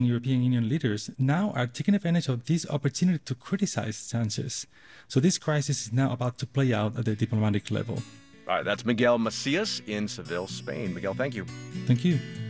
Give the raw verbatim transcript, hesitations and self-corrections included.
European Union leaders now are taking advantage of this opportunity to criticize Sanchez. So this crisis is now about to play out at the diplomatic level. All right, that's Miguel Macias in Seville, Spain. Miguel, thank you. Thank you.